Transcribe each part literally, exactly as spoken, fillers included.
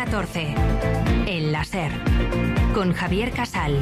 catorce. El láser. Con Javier Casal.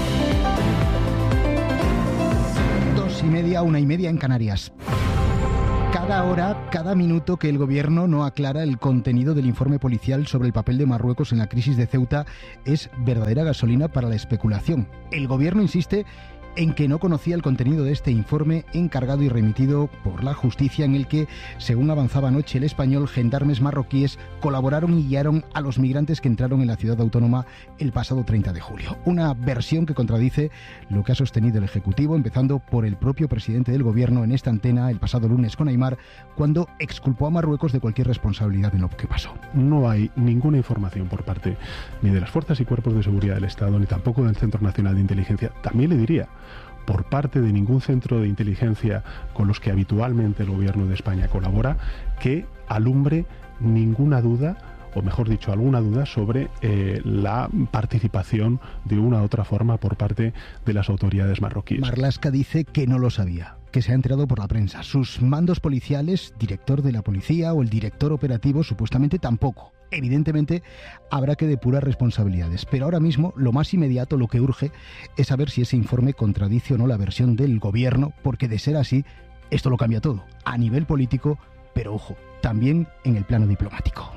Dos y media, una y media en Canarias. Cada hora, cada minuto que el gobierno no aclara el contenido del informe policial sobre el papel de Marruecos en la crisis de Ceuta es verdadera gasolina para la especulación. El gobierno insiste en que no conocía el contenido de este informe encargado y remitido por la justicia, en el que, según avanzaba anoche El Español, gendarmes marroquíes colaboraron y guiaron a los migrantes que entraron en la ciudad autónoma el pasado treinta de julio. Una versión que contradice lo que ha sostenido el Ejecutivo, empezando por el propio presidente del gobierno en esta antena el pasado lunes con Aimar, cuando exculpó a Marruecos de cualquier responsabilidad en lo que pasó. No hay ninguna información por parte ni de las fuerzas y cuerpos de seguridad del Estado, ni tampoco del Centro Nacional de Inteligencia. También le diría, por parte de ningún centro de inteligencia con los que habitualmente el gobierno de España colabora, que alumbre ninguna duda, o mejor dicho, alguna duda sobre eh, la participación de una u otra forma por parte de las autoridades marroquíes. Marlaska dice que no lo sabía, que se ha enterado por la prensa. Sus mandos policiales, director de la policía o el director operativo, supuestamente tampoco. Evidentemente habrá que depurar responsabilidades, pero ahora mismo lo más inmediato, lo que urge, es saber si ese informe contradice o no la versión del gobierno, porque de ser así, esto lo cambia todo, a nivel político, pero ojo, también en el plano diplomático.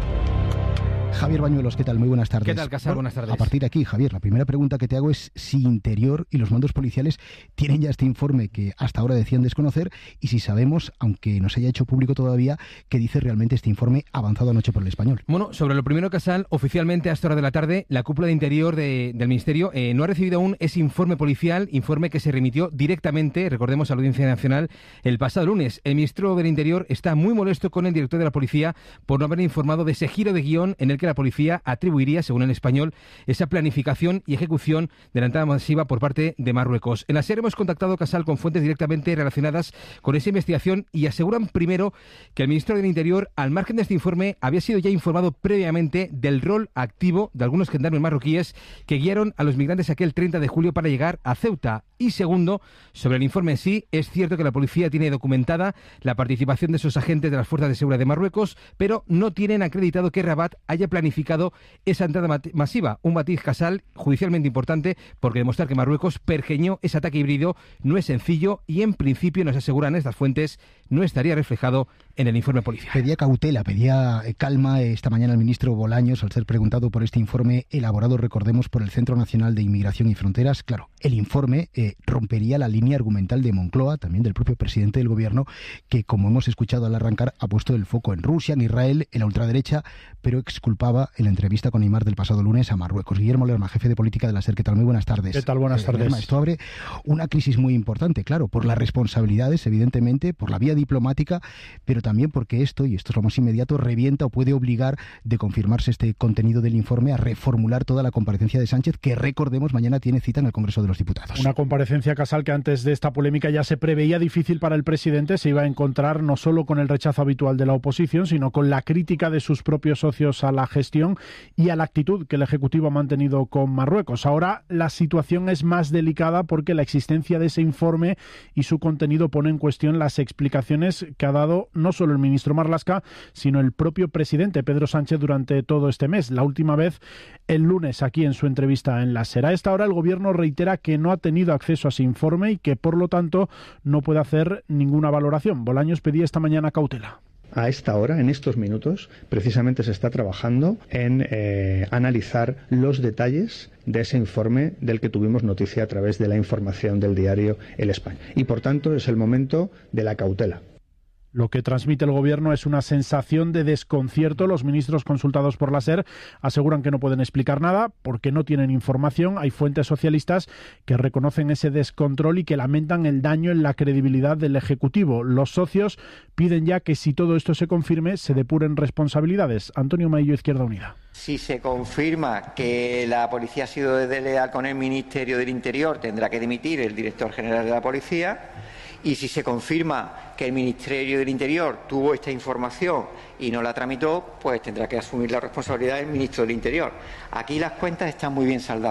Javier Bañuelos, ¿qué tal? Muy buenas tardes. ¿Qué tal, Casal? Buenas tardes. A partir de aquí, Javier, la primera pregunta que te hago es si Interior y los mandos policiales tienen ya este informe que hasta ahora decían desconocer, y si sabemos, aunque no se haya hecho público todavía, qué dice realmente este informe avanzado anoche por El Español. Bueno, sobre lo primero, Casal, oficialmente a esta hora de la tarde, la cúpula de Interior de, del Ministerio eh, no ha recibido aún ese informe policial, informe que se remitió directamente, recordemos, a la Audiencia Nacional el pasado lunes. El ministro del Interior está muy molesto con el director de la Policía por no haber informado de ese giro de guión en el que la policía atribuiría, según El Español, esa planificación y ejecución de la entrada masiva por parte de Marruecos. En la serie hemos contactado, Casal, con fuentes directamente relacionadas con esa investigación y aseguran primero que el ministro del Interior, al margen de este informe, había sido ya informado previamente del rol activo de algunos gendarmes marroquíes que guiaron a los migrantes aquel treinta de julio para llegar a Ceuta. Y segundo, sobre el informe en sí, es cierto que la policía tiene documentada la participación de esos agentes de las fuerzas de seguridad de Marruecos, pero no tienen acreditado que Rabat haya planificado esa entrada masiva. Un matiz, Casal, judicialmente importante, porque demostrar que Marruecos pergeñó ese ataque híbrido no es sencillo y, en principio, nos aseguran estas fuentes, no estaría reflejado en el informe policial. Pedía cautela, pedía calma esta mañana el ministro Bolaños al ser preguntado por este informe elaborado, recordemos, por el Centro Nacional de Inmigración y Fronteras. Claro, el informe eh, rompería la línea argumental de Moncloa, también del propio presidente del gobierno, que, como hemos escuchado al arrancar, ha puesto el foco en Rusia, en Israel, en la ultraderecha, pero exculpaba en la entrevista con Aimar del pasado lunes a Marruecos. Guillermo Lerma, jefe de política de la SER, ¿qué tal? Muy buenas tardes. ¿Qué tal? Buenas tardes. Lerma, esto abre una crisis muy importante, claro, por las responsabilidades, evidentemente, por la vía diplomática, pero también porque esto, y esto es lo más inmediato, revienta o puede obligar, de confirmarse este contenido del informe, a reformular toda la comparecencia de Sánchez, que, recordemos, mañana tiene cita en el Congreso de los Diputados. Una comparecencia, Casal, que antes de esta polémica ya se preveía difícil para el presidente. Se iba a encontrar no solo con el rechazo habitual de la oposición, sino con la crítica de sus propios socios a la gestión y a la actitud que el Ejecutivo ha mantenido con Marruecos. Ahora la situación es más delicada porque la existencia de ese informe y su contenido pone en cuestión las explicaciones que ha dado no solo el ministro Marlaska, sino el propio presidente Pedro Sánchez durante todo este mes. La última vez el lunes, aquí en su entrevista en la SER. A esta hora el gobierno reitera que no ha tenido acceso a ese informe y que, por lo tanto, no puede hacer ninguna valoración. Bolaños pedía esta mañana cautela. A esta hora, en estos minutos, precisamente se está trabajando en eh, analizar los detalles de ese informe del que tuvimos noticia a través de la información del diario El Español. Y, por tanto, es el momento de la cautela. Lo que transmite el gobierno es una sensación de desconcierto. Los ministros consultados por la SER aseguran que no pueden explicar nada porque no tienen información. Hay fuentes socialistas que reconocen ese descontrol y que lamentan el daño en la credibilidad del Ejecutivo. Los socios piden ya que, si todo esto se confirme, se depuren responsabilidades. Antonio Maillo, Izquierda Unida. Si se confirma que la policía ha sido desleal con el Ministerio del Interior, tendrá que dimitir el director general de la policía. Y si se confirma que el Ministerio del Interior tuvo esta información y no la tramitó, pues tendrá que asumir la responsabilidad del ministro del Interior. Aquí las cuentas están muy bien saldadas.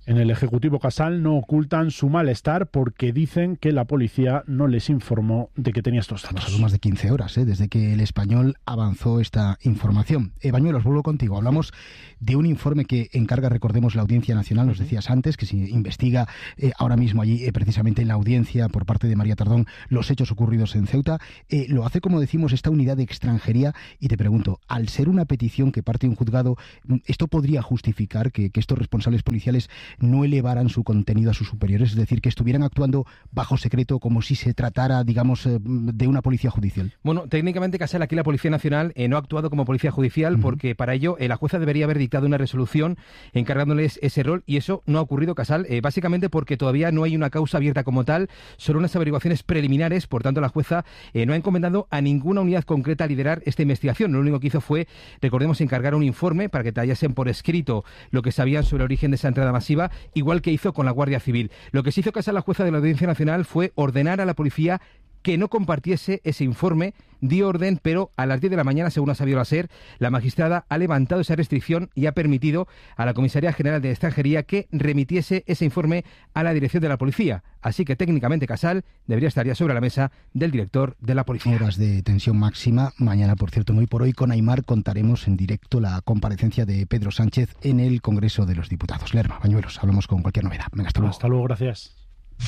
En el Ejecutivo Casal no ocultan su malestar porque dicen que la policía no les informó de que tenía estos datos. Pasado más de quince horas ¿eh? desde que el Español avanzó esta información. Eh, Bañuelos, vuelvo contigo. Hablamos de un informe que encarga, recordemos, la Audiencia Nacional, nos decías antes, que se investiga eh, ahora mismo allí, eh, precisamente en la audiencia por parte de María Tardón, los hechos ocurridos en Ceuta. Eh, lo hace, como decimos, esta unidad de extranjería. Y te pregunto, al ser una petición que parte de un juzgado, ¿esto podría justificar que, que estos responsables policiales no elevaran su contenido a sus superiores, es decir, que estuvieran actuando bajo secreto como si se tratara, digamos, de una policía judicial? Bueno, técnicamente, Casal, aquí la Policía Nacional eh, no ha actuado como policía judicial uh-huh. porque para ello eh, la jueza debería haber dictado una resolución encargándoles ese rol y eso no ha ocurrido, Casal, eh, básicamente porque todavía no hay una causa abierta como tal, solo unas averiguaciones preliminares, por tanto la jueza eh, no ha encomendado a ninguna unidad concreta a liderar esta investigación. Lo único que hizo fue, recordemos, encargar un informe para que detallasen por escrito lo que sabían sobre el origen de esa entrada masiva, igual que hizo con la Guardia Civil. Lo que se hizo, Casal, la jueza de la Audiencia Nacional fue ordenar a la policía que no compartiese ese informe, dio orden, pero a las diez de la mañana, según ha sabido la SER, la magistrada ha levantado esa restricción y ha permitido a la Comisaría General de Extranjería que remitiese ese informe a la dirección de la policía. Así que técnicamente, Casal, debería estar ya sobre la mesa del director de la policía. Horas de tensión máxima. Mañana, por cierto, muy por hoy, con Aimar contaremos en directo la comparecencia de Pedro Sánchez en el Congreso de los Diputados. Lerma, Bañuelos, hablamos con cualquier novedad. Venga, hasta luego. Hasta luego, gracias.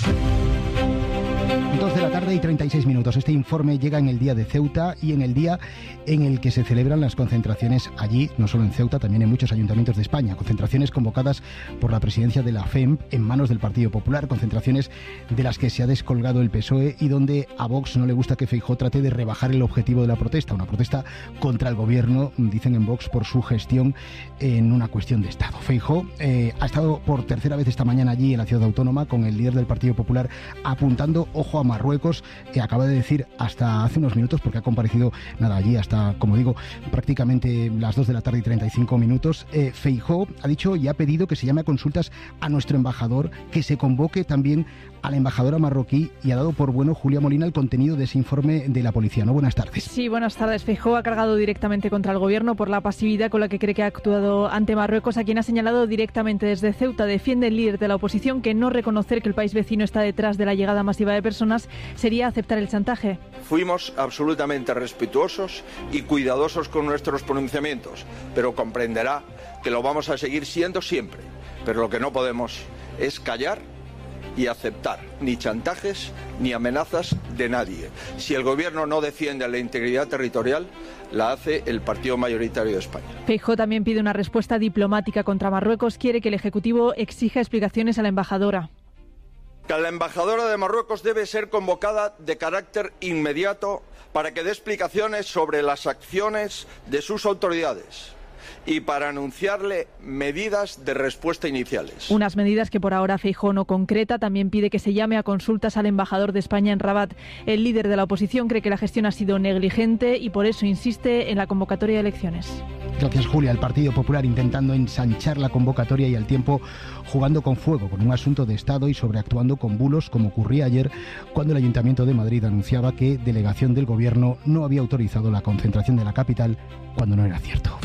dos de la tarde y treinta y seis minutos. Este informe llega en el día de Ceuta y en el día en el que se celebran las concentraciones allí, no solo en Ceuta, también en muchos ayuntamientos de España. Concentraciones convocadas por la presidencia de la F E M P en manos del Partido Popular. Concentraciones de las que se ha descolgado el P S O E y donde a Vox no le gusta que Feijóo trate de rebajar el objetivo de la protesta. Una protesta contra el gobierno, dicen en Vox, por su gestión en una cuestión de Estado. Feijóo eh, ha estado por tercera vez esta mañana allí en la ciudad autónoma con el líder del Partido Popular apuntando, ojo, a Marruecos, que acaba de decir hasta hace unos minutos, porque ha comparecido nada allí hasta, como digo, prácticamente las dos de la tarde y treinta y cinco minutos. Eh, Feijóo ha dicho y ha pedido que se llame a consultas a nuestro embajador, que se convoque también a la embajadora marroquí y ha dado por bueno, Julia Molina, el contenido de ese informe de la policía. ¿No? Buenas tardes. Sí, buenas tardes. Feijóo ha cargado directamente contra el gobierno por la pasividad con la que cree que ha actuado ante Marruecos, a quien ha señalado directamente desde Ceuta. Defiende el líder de la oposición que no reconocer que el país vecino está detrás de la llegada masiva de personas sería aceptar el chantaje. Fuimos absolutamente respetuosos y cuidadosos con nuestros pronunciamientos, pero comprenderá que lo vamos a seguir siendo siempre. Pero lo que no podemos es callar y aceptar ni chantajes ni amenazas de nadie. Si el gobierno no defiende la integridad territorial, la hace el partido mayoritario de España. Feijóo también pide una respuesta diplomática contra Marruecos. Quiere que el Ejecutivo exija explicaciones a la embajadora. Que la embajadora de Marruecos debe ser convocada de carácter inmediato para que dé explicaciones sobre las acciones de sus autoridades y para anunciarle medidas de respuesta iniciales. Unas medidas que por ahora Feijóo no concreta. También pide que se llame a consultas al embajador de España en Rabat. El líder de la oposición cree que la gestión ha sido negligente y por eso insiste en la convocatoria de elecciones. Gracias, Julia. El Partido Popular intentando ensanchar la convocatoria y al tiempo jugando con fuego, con un asunto de Estado y sobreactuando con bulos, como ocurría ayer cuando el Ayuntamiento de Madrid anunciaba que delegación del Gobierno no había autorizado la concentración de la capital cuando no era cierto.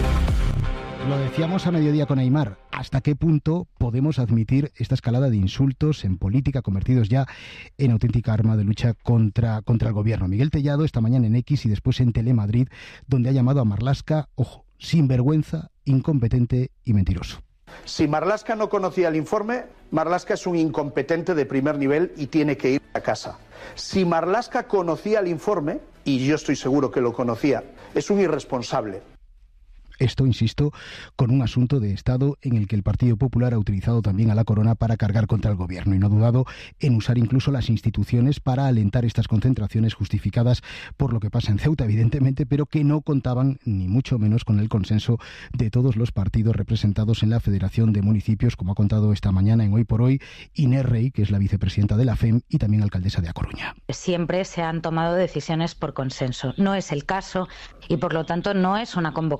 Lo decíamos a mediodía con Aimar. ¿Hasta qué punto podemos admitir esta escalada de insultos en política convertidos ya en auténtica arma de lucha contra, contra el gobierno? Miguel Tellado esta mañana en X y después en Telemadrid, donde ha llamado a Marlaska, ojo, sinvergüenza, incompetente y mentiroso. Si Marlaska no conocía el informe, Marlaska es un incompetente de primer nivel y tiene que ir a casa. Si Marlaska conocía el informe, y yo estoy seguro que lo conocía, es un irresponsable. Esto, insisto, con un asunto de Estado en el que el Partido Popular ha utilizado también a la corona para cargar contra el gobierno y no ha dudado en usar incluso las instituciones para alentar estas concentraciones justificadas por lo que pasa en Ceuta, evidentemente, pero que no contaban ni mucho menos con el consenso de todos los partidos representados en la Federación de Municipios, como ha contado esta mañana en Hoy por Hoy Inés Rey, que es la vicepresidenta de la F E M y también alcaldesa de A Coruña. Siempre se han tomado decisiones por consenso. No es el caso y por lo tanto no es una convocatoria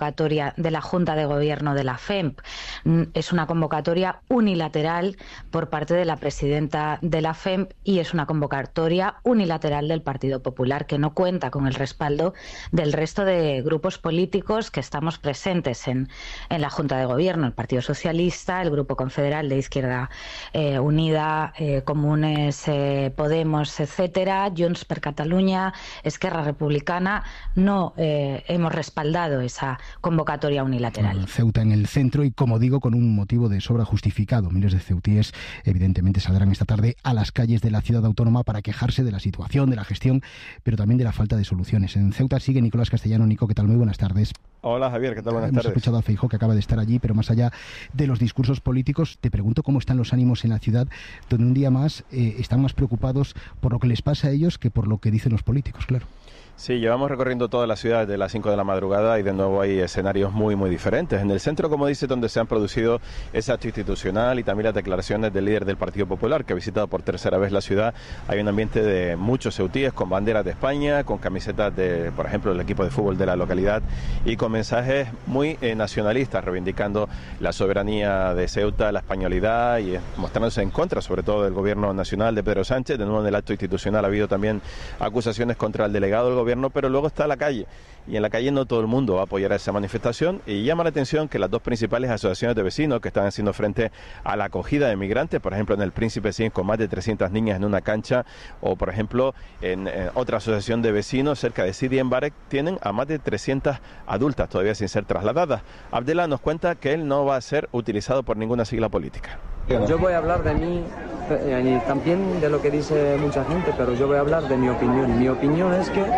la, de la Junta de Gobierno de la F E M P. Es una convocatoria unilateral por parte de la presidenta de la F E M P y es una convocatoria unilateral del Partido Popular que no cuenta con el respaldo del resto de grupos políticos que estamos presentes en, en la Junta de Gobierno, el Partido Socialista, el Grupo Confederal de Izquierda eh, Unida, eh, Comunes, eh, Podemos, etcétera, Junts per Catalunya, Esquerra Republicana. No eh, hemos respaldado esa convocatoria unilateral. Ceuta en el centro y, como digo, con un motivo de sobra justificado. Miles de ceutíes evidentemente saldrán esta tarde a las calles de la ciudad autónoma para quejarse de la situación, de la gestión, pero también de la falta de soluciones. En Ceuta sigue Nicolás Castellano. Nico, ¿qué tal? Muy buenas tardes. Hola Javier, ¿qué tal? Buenas Hemos tardes. escuchado a Feijóo, que acaba de estar allí, pero más allá de los discursos políticos, te pregunto cómo están los ánimos en la ciudad, donde un día más eh, están más preocupados por lo que les pasa a ellos que por lo que dicen los políticos, claro. Sí, llevamos recorriendo toda la ciudad desde las cinco de la madrugada y de nuevo hay escenarios muy, muy diferentes. En el centro, como dice, donde se han producido ese acto institucional y también las declaraciones del líder del Partido Popular, que ha visitado por tercera vez la ciudad, hay un ambiente de muchos ceutíes con banderas de España, con camisetas de, por ejemplo, el equipo de fútbol de la localidad y con mensajes muy eh, nacionalistas, reivindicando la soberanía de Ceuta, la españolidad y eh, mostrándose en contra, sobre todo, del gobierno nacional de Pedro Sánchez. De nuevo, en el acto institucional ha habido también acusaciones contra el delegado del gobierno, pero luego está la calle, y en la calle no todo el mundo va a apoyar a esa manifestación, y llama la atención que las dos principales asociaciones de vecinos que están haciendo frente a la acogida de migrantes, por ejemplo en el Príncipe Cien con más de trescientas niñas en una cancha, o por ejemplo en, en otra asociación de vecinos cerca de Sidi en Barek, tienen a más de trescientas adultas todavía sin ser trasladadas. Abdela nos cuenta que él no va a ser utilizado por ninguna sigla política. Yo voy a hablar de mí y también de lo que dice mucha gente, pero yo voy a hablar de mi opinión. Mi opinión es que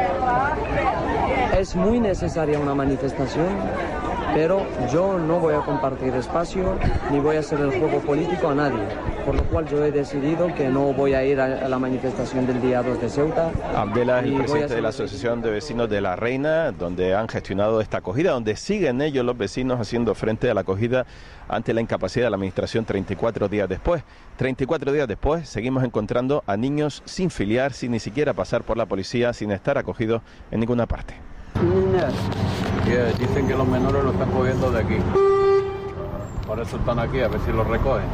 es muy necesaria una manifestación, pero yo no voy a compartir espacio ni voy a hacer el juego político a nadie, por lo cual yo he decidido que no voy a ir a la manifestación del día dos de Ceuta. Abdela es el presidente de la Asociación de Vecinos de La Reina, donde han gestionado esta acogida, donde siguen ellos los vecinos haciendo frente a la acogida ante la incapacidad de la administración treinta y cuatro días después. treinta y cuatro días después seguimos encontrando a niños sin filiar, sin ni siquiera pasar por la policía, sin estar acogidos en ninguna parte. Yeah, dicen que los menores lo están cogiendo de aquí. Por eso están aquí, a ver si los recogen.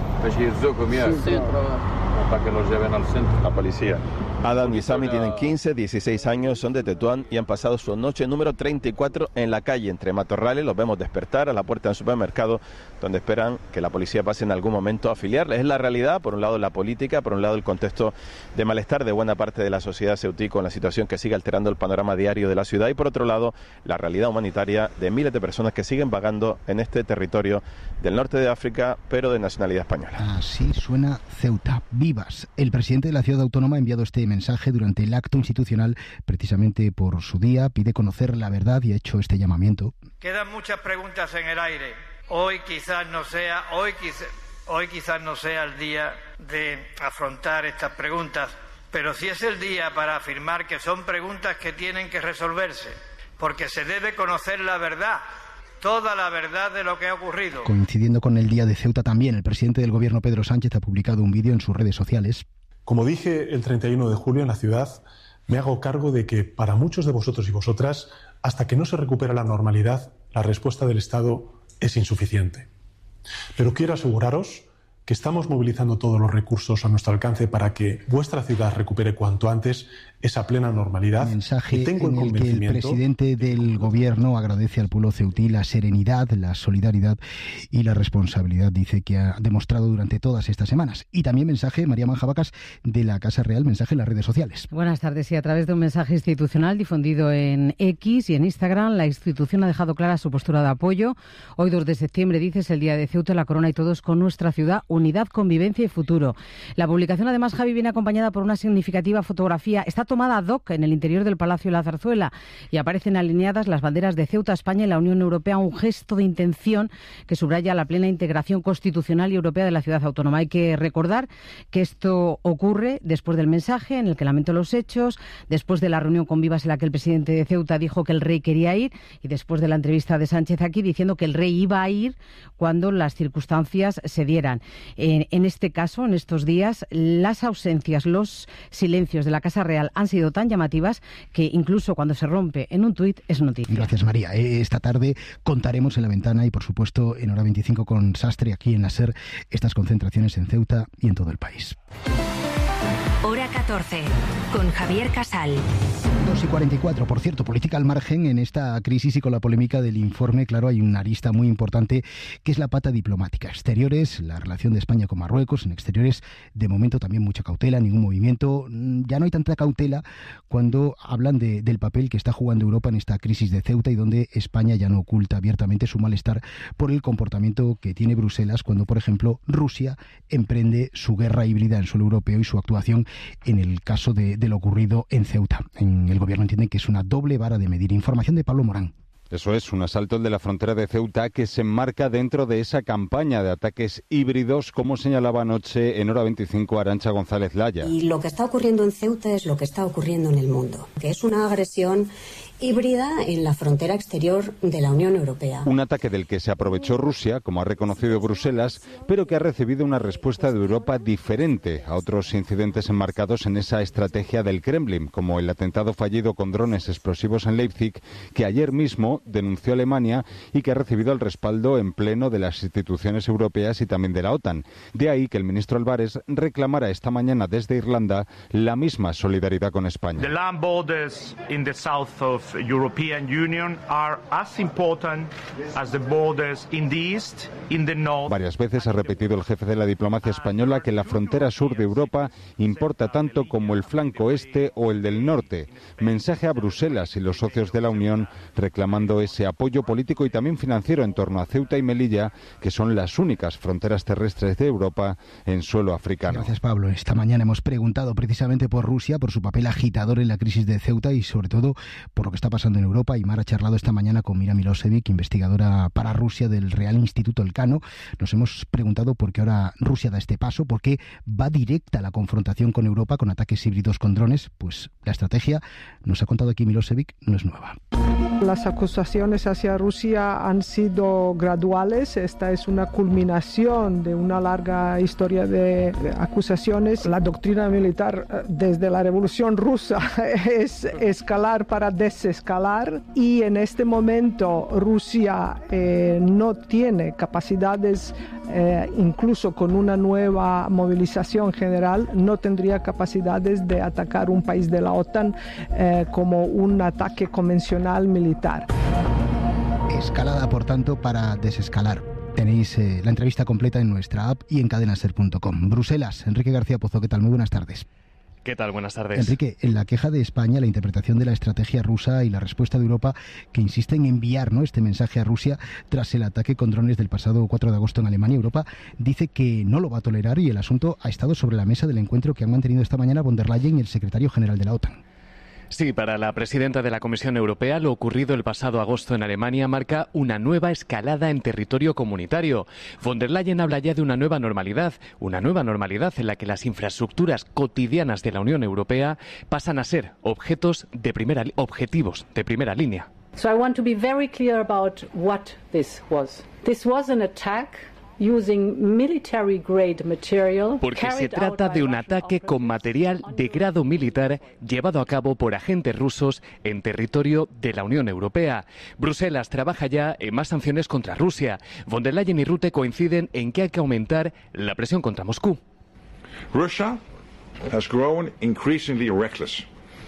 Para que los lleven al centro. La policía. Adam y Sami tienen quince, dieciséis años, son de Tetuán y han pasado su noche número treinta y cuatro en la calle, entre matorrales. Los vemos despertar a la puerta del supermercado, donde esperan que la policía pase en algún momento a afiliarles. Es la realidad, por un lado la política, por un lado el contexto de malestar de buena parte de la sociedad ceutí con la situación que sigue alterando el panorama diario de la ciudad, y por otro lado la realidad humanitaria de miles de personas que siguen vagando en este territorio del norte de África, pero de nacionalidad española. Así suena Ceuta. Vivas. El presidente de la ciudad autónoma ha enviado este mensaje durante el acto institucional, precisamente por su día. Pide conocer la verdad y ha hecho este llamamiento. Quedan muchas preguntas en el aire. Hoy quizás no sea, hoy quizás, hoy quizás no sea el día de afrontar estas preguntas, pero sí es el día para afirmar que son preguntas que tienen que resolverse, porque se debe conocer la verdad. Toda la verdad de lo que ha ocurrido. Coincidiendo con el Día de Ceuta también, el presidente del gobierno, Pedro Sánchez, ha publicado un vídeo en sus redes sociales. Como dije el treinta y uno de julio en la ciudad, me hago cargo de que para muchos de vosotros y vosotras, hasta que no se recupera la normalidad, la respuesta del Estado es insuficiente. Pero quiero aseguraros que estamos movilizando todos los recursos a nuestro alcance para que vuestra ciudad recupere cuanto antes esa plena normalidad. Mensaje y tengo en el, el que el presidente del gobierno agradece al pueblo ceutí la serenidad, la solidaridad y la responsabilidad, dice, que ha demostrado durante todas estas semanas. Y también mensaje, María Manjabacas, de la Casa Real, mensaje en las redes sociales. Buenas tardes. Y a través de un mensaje institucional difundido en X y en Instagram, la institución ha dejado clara su postura de apoyo. Hoy, dos de septiembre, dice, es el Día de Ceuta, la corona y todos con nuestra ciudad, unidad, convivencia y futuro. La publicación, además, Javi, viene acompañada por una significativa fotografía. Está tomada ad hoc en el interior del Palacio de la Zarzuela y aparecen alineadas las banderas de Ceuta, España y la Unión Europea, un gesto de intención que subraya la plena integración constitucional y europea de la ciudad autónoma. Hay que recordar que esto ocurre después del mensaje en el que lamento los hechos, después de la reunión con Vivas en la que el presidente de Ceuta dijo que el rey quería ir y después de la entrevista de Sánchez aquí diciendo que el rey iba a ir cuando las circunstancias se dieran. En, en este caso, en estos días, las ausencias, los silencios de la Casa Real han sido tan llamativas que incluso cuando se rompe en un tuit es noticia. Gracias, María. Esta tarde contaremos en La Ventana y, por supuesto, en Hora veinticinco con Sastre, aquí en la SER, estas concentraciones en Ceuta y en todo el país. Hora catorce, con Javier Casal. dos y cuarenta y cuatro. Por cierto, política al margen en esta crisis y con la polémica del informe, claro, hay una arista muy importante que es la pata diplomática. Exteriores, la relación de España con Marruecos. En exteriores, de momento también mucha cautela, ningún movimiento. Ya no hay tanta cautela cuando hablan de, del papel que está jugando Europa en esta crisis de Ceuta y donde España ya no oculta abiertamente su malestar por el comportamiento que tiene Bruselas cuando, por ejemplo, Rusia emprende su guerra híbrida en suelo europeo y su actuación en el caso de, de lo ocurrido en Ceuta. En el gobierno entienden que es una doble vara de medir. Información de Pablo Morán. Eso es, un asalto el de la frontera de Ceuta que se enmarca dentro de esa campaña de ataques híbridos, como señalaba anoche en Hora veinticinco Arantxa González Laya. Y lo que está ocurriendo en Ceuta es lo que está ocurriendo en el mundo, que es una agresión híbrida en la frontera exterior de la Unión Europea. Un ataque del que se aprovechó Rusia, como ha reconocido Bruselas, pero que ha recibido una respuesta de Europa diferente a otros incidentes enmarcados en esa estrategia del Kremlin, como el atentado fallido con drones explosivos en Leipzig, que ayer mismo denunció Alemania y que ha recibido el respaldo en pleno de las instituciones europeas y también de la OTAN. De ahí que el ministro Álvarez reclamara esta mañana desde Irlanda la misma solidaridad con España. The land borders in the south of European Union are as important as the borders in the east, in the north. Varias veces ha repetido el jefe de la diplomacia española que la frontera sur de Europa importa tanto como el flanco este o el del norte. Mensaje a Bruselas y los socios de la Unión reclamando ese apoyo político y también financiero en torno a Ceuta y Melilla, que son las únicas fronteras terrestres de Europa en suelo africano. Gracias, Pablo. Esta mañana hemos preguntado precisamente por Rusia, por su papel agitador en la crisis de Ceuta y sobre todo por lo que está pasando en Europa. Y Mar ha charlado esta mañana con Mira Milosevic, investigadora para Rusia del Real Instituto Elcano. Nos hemos preguntado por qué ahora Rusia da este paso, por qué va directa a la confrontación con Europa con ataques híbridos con drones. Pues la estrategia, nos ha contado aquí Milosevic, no es nueva. Las acusaciones hacia Rusia han sido graduales. Esta es una culminación de una larga historia de acusaciones. La doctrina militar desde la Revolución Rusa es escalar para desescalar y en este momento Rusia eh, no tiene capacidades, eh, incluso con una nueva movilización general, no tendría capacidades de atacar un país de la OTAN eh, como un ataque convencional militar. Escalada, por tanto, para desescalar. Tenéis eh, la entrevista completa en nuestra app y en cadenaser punto com. Bruselas, Enrique García Pozo, ¿qué tal? Muy buenas tardes. ¿Qué tal? Buenas tardes. Enrique, en la queja de España, la interpretación de la estrategia rusa y la respuesta de Europa que insiste en enviar, ¿no?, este mensaje a Rusia tras el ataque con drones del pasado cuatro de agosto en Alemania, Europa dice que no lo va a tolerar y el asunto ha estado sobre la mesa del encuentro que han mantenido esta mañana von der Leyen y el secretario general de la OTAN. Sí, para la presidenta de la Comisión Europea, lo ocurrido el pasado agosto en Alemania marca una nueva escalada en territorio comunitario. Von der Leyen habla ya de una nueva normalidad, una nueva normalidad en la que las infraestructuras cotidianas de la Unión Europea pasan a ser objetos de primera, objetivos de primera línea. So I want to be very clear about what this was. This was an attack using military grade material. Porque se trata de un ataque con material de grado militar llevado a cabo por agentes rusos en territorio de la Unión Europea. Bruselas trabaja ya en más sanciones contra Rusia. Von der Leyen y Rutte coinciden en que hay que aumentar la presión contra Moscú. Russia has grown increasingly reckless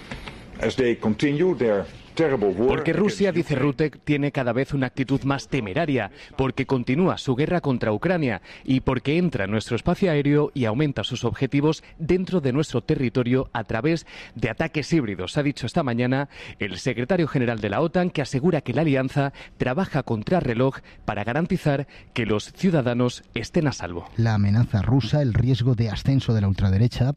as they continue their Porque Rusia, dice Rutte, tiene cada vez una actitud más temeraria, porque continúa su guerra contra Ucrania y porque entra en nuestro espacio aéreo y aumenta sus objetivos dentro de nuestro territorio a través de ataques híbridos, ha dicho esta mañana el secretario general de la OTAN, que asegura que la alianza trabaja contra reloj para garantizar que los ciudadanos estén a salvo. La amenaza rusa, el riesgo de ascenso de la ultraderecha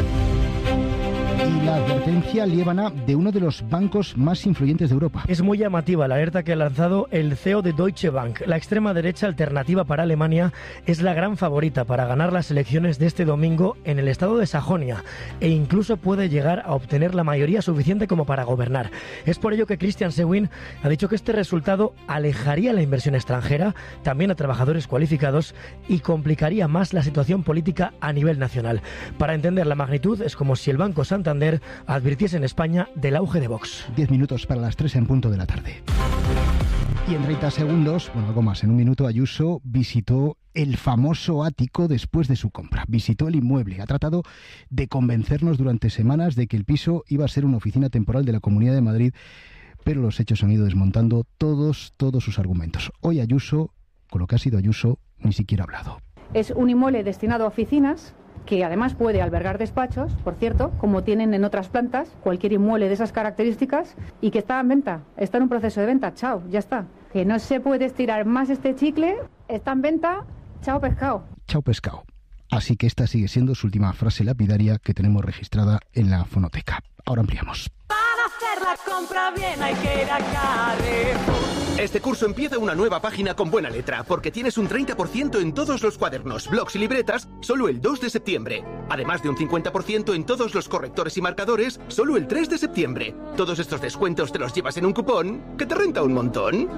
y la advertencia liébana de uno de los bancos más influyentes de Europa. Es muy llamativa la alerta que ha lanzado el C E O de Deutsche Bank. La extrema derecha alternativa para Alemania es la gran favorita para ganar las elecciones de este domingo en el estado de Sajonia e incluso puede llegar a obtener la mayoría suficiente como para gobernar. Es por ello que Christian Sewing ha dicho que este resultado alejaría la inversión extranjera, también a trabajadores cualificados, y complicaría más la situación política a nivel nacional. Para entender la magnitud, es como si el Banco Santander Santander advirtiese en España del auge de Vox. Diez minutos para las tres en punto de la tarde. Y en treinta segundos, bueno, algo más, en un minuto, Ayuso visitó el famoso ático después de su compra. Visitó el inmueble. Ha tratado de convencernos durante semanas de que el piso iba a ser una oficina temporal de la Comunidad de Madrid, pero los hechos han ido desmontando todos, todos sus argumentos. Hoy Ayuso, con lo que ha sido Ayuso, ni siquiera ha hablado. Es un inmueble destinado a oficinas, que además puede albergar despachos, por cierto, como tienen en otras plantas, cualquier inmueble de esas características, y que está en venta, está en un proceso de venta, chao, ya está. Que no se puede estirar más este chicle, está en venta, chao pescado. Chao pescado. Así que esta sigue siendo su última frase lapidaria que tenemos registrada en la fonoteca. Ahora ampliamos. Para hacer la compra bien hay que ir a Carrefour. Este curso empieza una nueva página con buena letra, porque tienes un treinta por ciento en todos los cuadernos, blocs y libretas, solo el dos de septiembre. Además de un cincuenta por ciento en todos los correctores y marcadores, solo el tres de septiembre. Todos estos descuentos te los llevas en un cupón, que te renta un montón.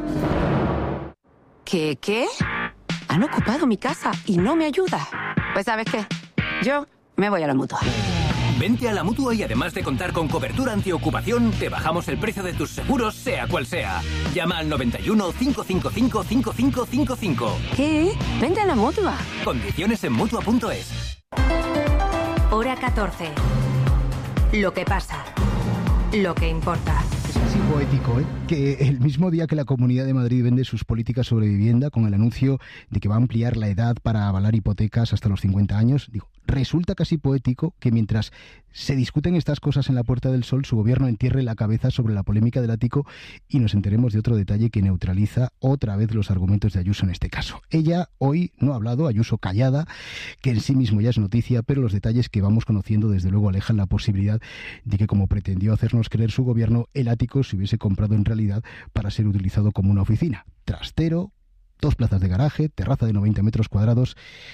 ¿Qué, qué? Han ocupado mi casa y no me ayuda. Pues ¿sabes qué? Yo me voy a la Mutua. Vente a la Mutua y además de contar con cobertura antiocupación, te bajamos el precio de tus seguros, sea cual sea. Llama al noventa y uno, cinco cinco cinco, cinco cinco cinco cinco. ¿Qué? Vente a la Mutua. Condiciones en Mutua punto es. Hora catorce. Lo que pasa. Lo que importa. Es así poético, ¿eh? Que el mismo día que la Comunidad de Madrid vende sus políticas sobre vivienda con el anuncio de que va a ampliar la edad para avalar hipotecas hasta los cincuenta años, digo, resulta casi poético que mientras se discuten estas cosas en la Puerta del Sol, su gobierno entierre la cabeza sobre la polémica del ático y nos enteremos de otro detalle que neutraliza otra vez los argumentos de Ayuso en este caso. Ella hoy no ha hablado, Ayuso callada, que en sí mismo ya es noticia, pero los detalles que vamos conociendo desde luego alejan la posibilidad de que, como pretendió hacernos creer su gobierno, el ático se hubiese comprado en realidad para ser utilizado como una oficina. Trastero, dos plazas de garaje, terraza de noventa metros cuadrados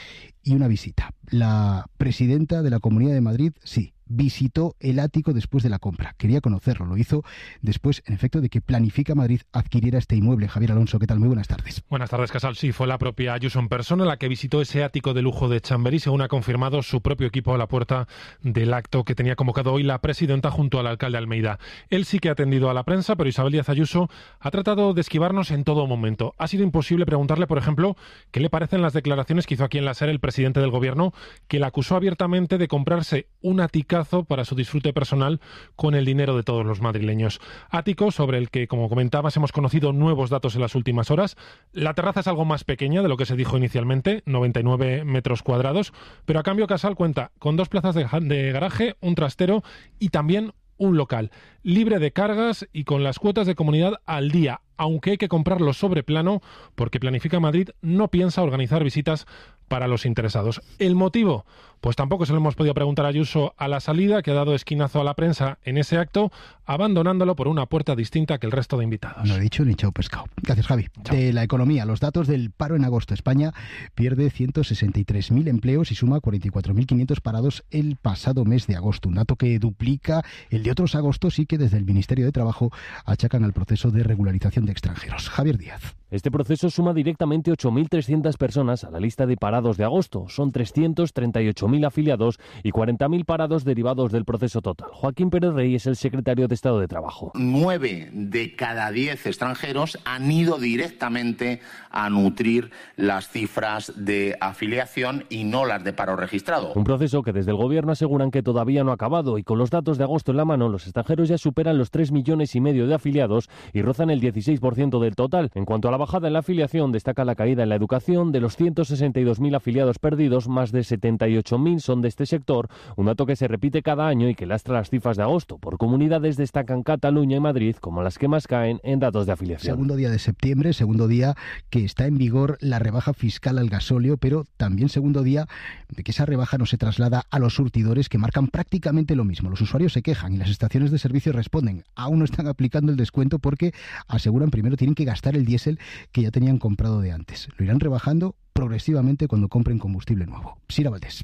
y una visita. La presidenta de la Comunidad de Madrid, sí, visitó el ático después de la compra. Quería conocerlo. Lo hizo después, en efecto, de que Planifica Madrid adquiriera este inmueble. Javier Alonso, ¿qué tal? Muy buenas tardes. Buenas tardes, Casal. Sí, fue la propia Ayuso en persona la que visitó ese ático de lujo de Chamberí, según ha confirmado su propio equipo a la puerta del acto que tenía convocado hoy la presidenta junto al alcalde Almeida. Él sí que ha atendido a la prensa, pero Isabel Díaz Ayuso ha tratado de esquivarnos en todo momento. Ha sido imposible preguntarle, por ejemplo, qué le parecen las declaraciones que hizo aquí en la SER el presidente del gobierno, que la acusó abiertamente de comprarse un aticazo para su disfrute personal con el dinero de todos los madrileños. Ático sobre el que, como comentabas, hemos conocido nuevos datos en las últimas horas. La terraza es algo más pequeña de lo que se dijo inicialmente, noventa y nueve metros cuadrados, pero a cambio Casal cuenta con dos plazas de, de garaje, un trastero y también un local, libre de cargas y con las cuotas de comunidad al día, aunque hay que comprarlo sobre plano porque Planifica Madrid no piensa organizar visitas para los interesados. ¿El motivo? Pues tampoco se lo hemos podido preguntar a Ayuso a la salida, que ha dado esquinazo a la prensa en ese acto, abandonándolo por una puerta distinta que el resto de invitados. No he dicho ni chao pescado. Gracias, Javi. Chao. De la economía, los datos del paro en agosto. España pierde ciento sesenta y tres mil empleos y suma cuarenta y cuatro mil quinientos parados el pasado mes de agosto. Un dato que duplica el de otros agostos y que desde el Ministerio de Trabajo achacan al proceso de regularización de extranjeros. Javier Díaz. Este proceso suma directamente ocho mil trescientas personas a la lista de parados de agosto. Son trescientos treinta y ocho mil afiliados y cuarenta mil parados derivados del proceso total. Joaquín Pérez Rey es el secretario de Estado de Trabajo. Nueve de cada diez extranjeros han ido directamente a nutrir las cifras de afiliación y no las de paro registrado. Un proceso que desde el gobierno aseguran que todavía no ha acabado y con los datos de agosto en la mano, los extranjeros ya superan los tres millones y medio de afiliados y rozan el dieciséis por ciento del total. En cuanto a la bajada en la afiliación, destaca la caída en la educación. De los ciento sesenta y dos mil afiliados perdidos, más de setenta y ocho mil son de este sector, un dato que se repite cada año y que lastra las cifras de agosto. Por comunidades destacan Cataluña y Madrid como las que más caen en datos de afiliación. Segundo día de septiembre, segundo día que está en vigor la rebaja fiscal al gasóleo, pero también segundo día de que esa rebaja no se traslada a los surtidores, que marcan prácticamente lo mismo. Los usuarios se quejan y las estaciones de servicio responden. Aún no están aplicando el descuento porque aseguran primero tienen que gastar el diésel que ya tenían comprado de antes. Lo irán rebajando progresivamente cuando compren combustible nuevo. Sira Valdés.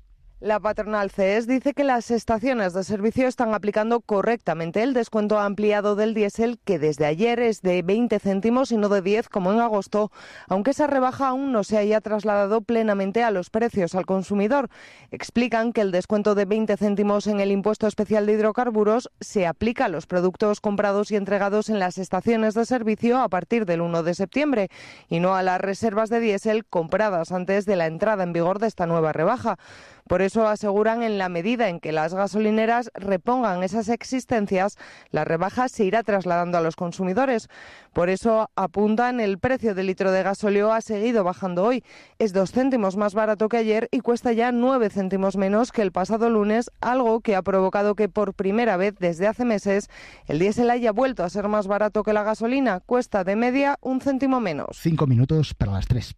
La patronal C E S dice que las estaciones de servicio están aplicando correctamente el descuento ampliado del diésel, que desde ayer es de veinte céntimos y no de diez como en agosto, aunque esa rebaja aún no se haya trasladado plenamente a los precios al consumidor. Explican que el descuento de veinte céntimos en el impuesto especial de hidrocarburos se aplica a los productos comprados y entregados en las estaciones de servicio a partir del uno de septiembre y no a las reservas de diésel compradas antes de la entrada en vigor de esta nueva rebaja. Por eso aseguran, en la medida en que las gasolineras repongan esas existencias, la rebaja se irá trasladando a los consumidores. Por eso apuntan, el precio del litro de gasóleo ha seguido bajando hoy. Es dos céntimos más barato que ayer y cuesta ya nueve céntimos menos que el pasado lunes, algo que ha provocado que por primera vez desde hace meses el diésel haya vuelto a ser más barato que la gasolina. Cuesta de media un céntimo menos. Cinco minutos para las tres.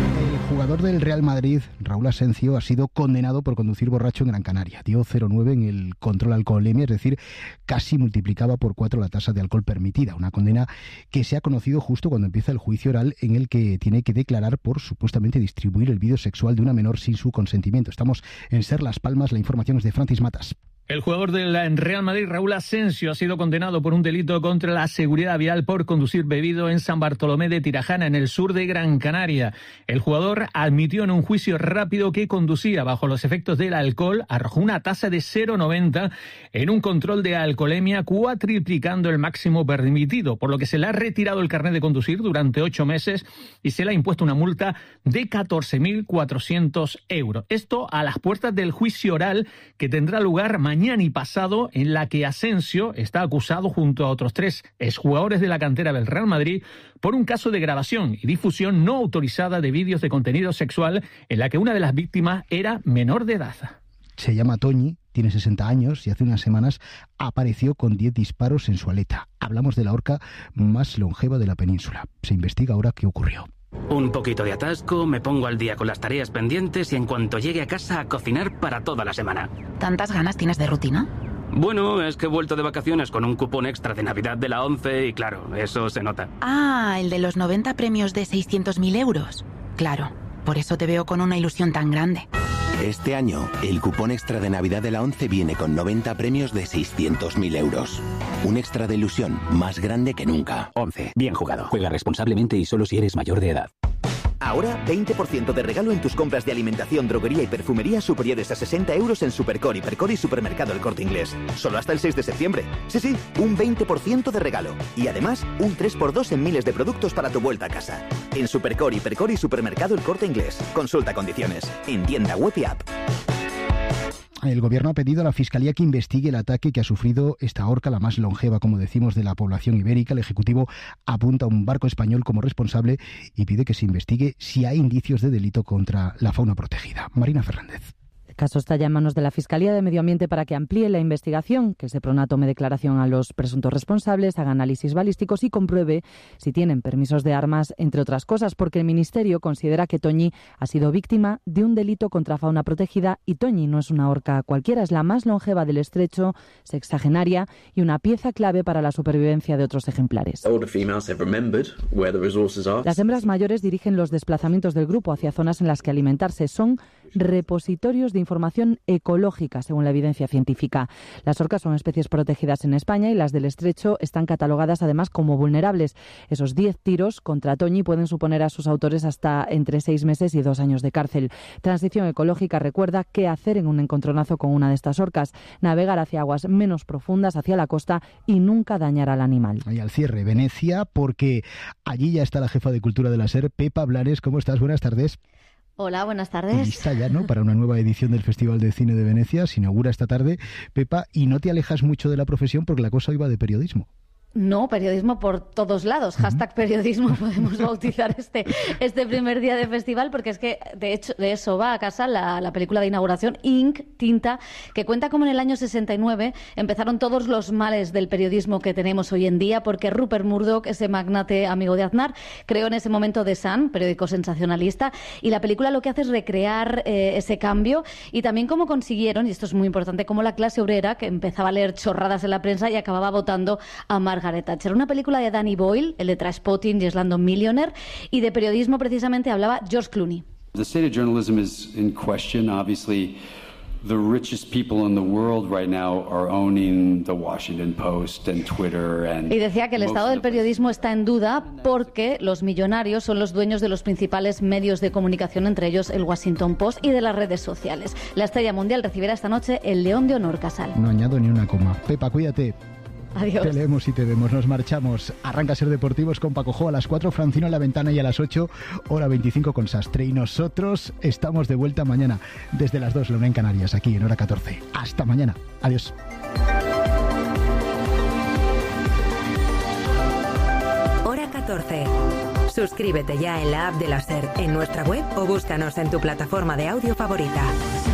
El jugador del Real Madrid, Raúl Asensio, ha sido condenado por conducir borracho en Gran Canaria. Dio cero coma nueve en el control alcoholemia, es decir, casi multiplicaba por cuatro la tasa de alcohol permitida. Una condena que se ha conocido justo cuando empieza el juicio oral, en el que tiene que declarar por supuestamente distribuir el vídeo sexual de una menor sin su consentimiento. Estamos en Ser Las Palmas, la información es de Francis Matas. El jugador del Real Madrid, Raúl Asensio, ha sido condenado por un delito contra la seguridad vial por conducir bebido en San Bartolomé de Tirajana, en el sur de Gran Canaria. El jugador admitió en un juicio rápido que conducía bajo los efectos del alcohol, arrojó una tasa de cero coma noventa en un control de alcoholemia, cuatriplicando el máximo permitido, por lo que se le ha retirado el carnet de conducir durante ocho meses y se le ha impuesto una multa de catorce mil cuatrocientos euros. Esto a las puertas del juicio oral que tendrá lugar mañana. Mañana y pasado, en la que Asensio está acusado junto a otros tres exjugadores de la cantera del Real Madrid por un caso de grabación y difusión no autorizada de vídeos de contenido sexual en la que una de las víctimas era menor de edad. Se llama Toñi, tiene sesenta años y hace unas semanas apareció con diez disparos en su aleta. Hablamos de la orca más longeva de la península. Se investiga ahora qué ocurrió. Un poquito de atasco, me pongo al día con las tareas pendientes y en cuanto llegue a casa a cocinar para toda la semana. ¿Tantas ganas tienes de rutina? Bueno, es que he vuelto de vacaciones con un cupón extra de Navidad de la ONCE y claro, eso se nota. Ah, el de los noventa premios de seiscientos mil euros. Claro, por eso te veo con una ilusión tan grande. Este año, el cupón extra de Navidad de la ONCE viene con noventa premios de seiscientos mil euros. Un extra de ilusión más grande que nunca. ONCE. Bien jugado. Juega responsablemente y solo si eres mayor de edad. Ahora, veinte por ciento de regalo en tus compras de alimentación, droguería y perfumería superiores a sesenta euros en Supercor, Hipercor y Supermercado El Corte Inglés. Solo hasta el seis de septiembre. Sí, sí, un veinte por ciento de regalo. Y además, un tres por dos en miles de productos para tu vuelta a casa. En Supercor, Hipercor y Supermercado El Corte Inglés. Consulta condiciones. En tienda web y app. El Gobierno ha pedido a la Fiscalía que investigue el ataque que ha sufrido esta orca, la más longeva, como decimos, de la población ibérica. El Ejecutivo apunta a un barco español como responsable y pide que se investigue si hay indicios de delito contra la fauna protegida. Marina Fernández. El caso está ya en manos de la Fiscalía de Medio Ambiente para que amplíe la investigación, que Seprona tome declaración a los presuntos responsables, haga análisis balísticos y compruebe si tienen permisos de armas, entre otras cosas, porque el Ministerio considera que Toñi ha sido víctima de un delito contra fauna protegida y Toñi no es una orca cualquiera, es la más longeva del estrecho, sexagenaria y una pieza clave para la supervivencia de otros ejemplares. Las hembras mayores dirigen los desplazamientos del grupo hacia zonas en las que alimentarse. Son repositorios de información ecológica, según la evidencia científica. Las orcas son especies protegidas en España y las del estrecho están catalogadas además como vulnerables. Esos diez tiros contra Toñi pueden suponer a sus autores hasta entre seis meses y dos años de cárcel. Transición Ecológica recuerda qué hacer en un encontronazo con una de estas orcas: navegar hacia aguas menos profundas, hacia la costa, y nunca dañar al animal. Y al cierre, Venecia, porque allí ya está la jefa de Cultura de la SER, Pepa Blanes. ¿Cómo estás? Buenas tardes. Hola, buenas tardes. Lista ya, ¿no?, para una nueva edición del Festival de Cine de Venecia. Se inaugura esta tarde, Pepa, y no te alejas mucho de la profesión porque la cosa iba de periodismo. No, periodismo por todos lados. Hashtag periodismo podemos bautizar este, este primer día de festival, porque es que de hecho de eso va a casa la, la película de inauguración, Ink, Tinta, que cuenta cómo en el año sesenta y nueve empezaron todos los males del periodismo que tenemos hoy en día, porque Rupert Murdoch, ese magnate amigo de Aznar, creó en ese momento The Sun, periódico sensacionalista, y la película lo que hace es recrear eh, ese cambio y también cómo consiguieron, y esto es muy importante, cómo la clase obrera, que empezaba a leer chorradas en la prensa y acababa votando a Margaret Thatcher. Una película de Danny Boyle, el de Trainspotting y Slumdog Millionaire, y de periodismo precisamente hablaba George Clooney. The state of journalism is in question, obviously. the richest people in the world right now are owning the Washington Post and Twitter and Y decía que el estado del periodismo está en duda porque los millonarios son los dueños de los principales medios de comunicación, entre ellos el Washington Post y de las redes sociales. La estrella mundial recibirá esta noche el León de Honor Casal. No añado ni una coma. Pepa, cuídate. Adiós. Te leemos y te vemos, nos marchamos. Arranca Ser Deportivos con Paco Jo a las cuatro, Francino en la ventana y a las ocho, hora veinticinco con Sastre. Y nosotros estamos de vuelta mañana, desde las dos, la una en Canarias, aquí en hora catorce. Hasta mañana. Adiós. Hora catorce. Suscríbete ya en la app de la SER, en nuestra web o búscanos en tu plataforma de audio favorita.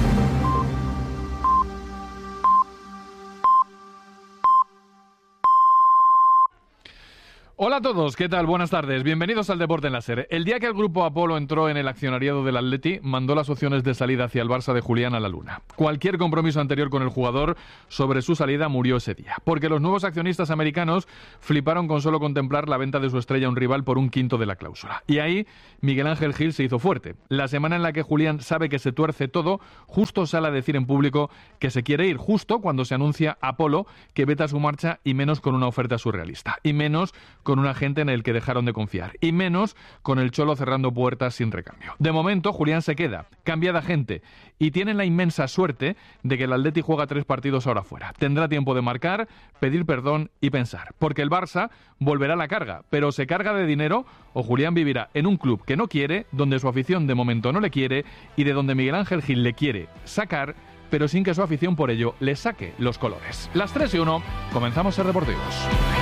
Hola a todos, ¿qué tal? Buenas tardes, bienvenidos al Deporte en la SER. El día que el Grupo Apolo entró en el accionariado del Atleti, mandó las opciones de salida hacia el Barça de Julián a la luna. Cualquier compromiso anterior con el jugador sobre su salida murió ese día, porque los nuevos accionistas americanos fliparon con solo contemplar la venta de su estrella a un rival por un quinto de la cláusula. Y ahí Miguel Ángel Gil se hizo fuerte. La semana en la que Julián sabe que se tuerce todo, justo sale a decir en público que se quiere ir, justo cuando se anuncia Apolo que veta su marcha, y menos con una oferta surrealista, y menos con un agente en el que dejaron de confiar, y menos con el Cholo cerrando puertas sin recambio. De momento, Julián se queda, cambia de agente, y tienen la inmensa suerte de que el Atleti juega tres partidos ahora fuera. Tendrá tiempo de marcar, pedir perdón y pensar, porque el Barça volverá a la carga, pero se carga de dinero o Julián vivirá en un club que no quiere, donde su afición de momento no le quiere y de donde Miguel Ángel Gil le quiere sacar, pero sin que su afición por ello le saque los colores. Las tres y uno, comenzamos Ser Deportivos.